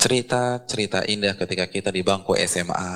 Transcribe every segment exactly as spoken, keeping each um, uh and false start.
cerita-cerita indah ketika kita di bangku S M A,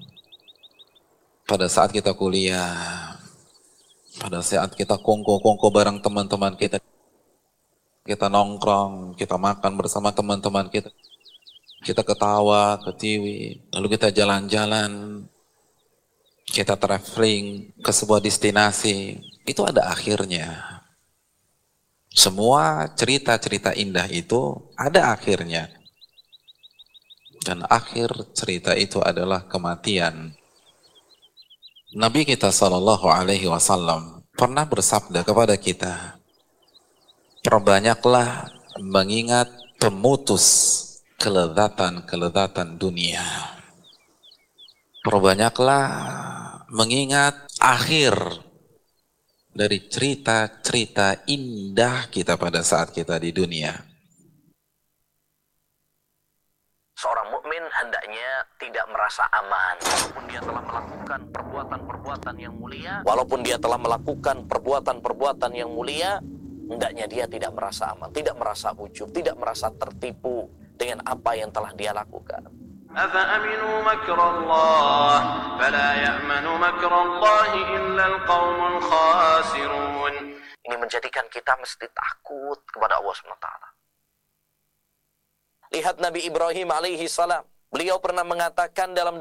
pada saat kita kuliah, pada saat kita kongko-kongko bareng teman-teman kita, kita nongkrong, kita makan bersama teman-teman kita, kita ketawa, ketiwi, lalu kita jalan-jalan, kita traveling ke sebuah destinasi, itu ada akhirnya. Semua cerita-cerita indah itu ada akhirnya. Dan akhir cerita itu adalah kematian. Nabi kita sallallahu alaihi wasallam pernah bersabda kepada kita, perbanyaklah mengingat pemutus kelezatan-kelezatan dunia. Perbanyaklah mengingat akhir dari cerita-cerita indah kita pada saat kita di dunia. Seorang mukmin hendaknya tidak merasa aman walaupun dia telah melakukan perbuatan-perbuatan yang mulia. Walaupun dia telah melakukan perbuatan-perbuatan yang mulia, hendaknya dia tidak merasa aman, tidak merasa ujub, tidak merasa tertipu dengan apa yang telah dia lakukan. أَفَأَمِنُوا مَكْرَ اللَّهِ فَلَا يَأْمَنُ مَكْرَ اللَّهِ إِلَّا الْقَوْمُ الْخَاسِرُونَ. Ini menjadikan kita mesti takut kepada Allah subhanahu wa taala. Lihat Nabi Ibrahim alaihi salam. Beliau pernah mengatakan dalam